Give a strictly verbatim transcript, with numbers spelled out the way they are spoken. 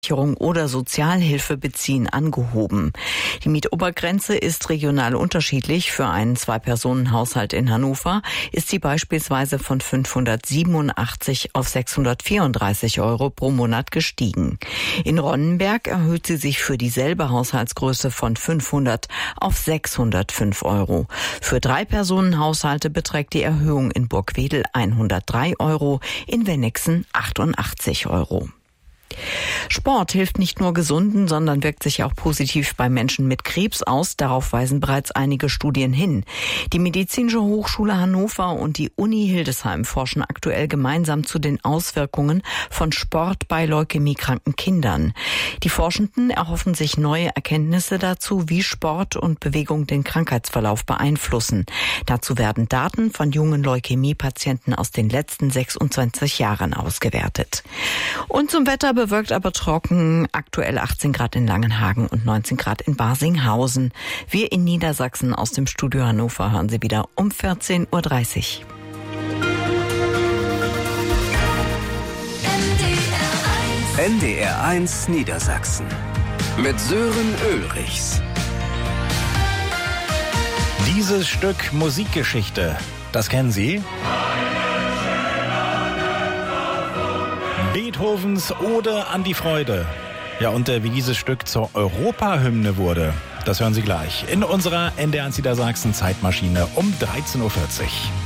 oder Sozialhilfe beziehen, angehoben. Die Mietobergrenze ist regional unterschiedlich. Für einen Zwei-Personen-Haushalt in Hannover ist sie beispielsweise von fünfhundertsiebenundachtzig auf sechshundertvierunddreißig Euro pro Monat gestiegen. In Ronnenberg erhöht sie sich für dieselbe Haushaltsgröße von fünfhundert auf sechshundertfünf Euro. Für Drei-Personen-Haushalte beträgt die Erhöhung in Burgwedel hundertdrei Euro, in Wennigsen achtundachtzig Euro. Sport hilft nicht nur Gesunden, sondern wirkt sich auch positiv bei Menschen mit Krebs aus. Darauf weisen bereits einige Studien hin. Die Medizinische Hochschule Hannover und die Uni Hildesheim forschen aktuell gemeinsam zu den Auswirkungen von Sport bei leukämiekranken Kindern. Die Forschenden erhoffen sich neue Erkenntnisse dazu, wie Sport und Bewegung den Krankheitsverlauf beeinflussen. Dazu werden Daten von jungen Leukämiepatienten aus den letzten sechsundzwanzig Jahren ausgewertet. Und zum Wetter bewölkt aber trocken, aktuell achtzehn Grad in Langenhagen und neunzehn Grad in Barsinghausen. Wir in Niedersachsen aus dem Studio Hannover hören Sie wieder um vierzehn Uhr dreißig. N D R eins Niedersachsen mit Sören Ulrichs. Dieses Stück Musikgeschichte, das kennen Sie? Beethovens Ode an die Freude. Ja, und äh, wie dieses Stück zur Europahymne wurde, das hören Sie gleich in unserer N D R eins Niedersachsen Zeitmaschine um dreizehn Uhr vierzig.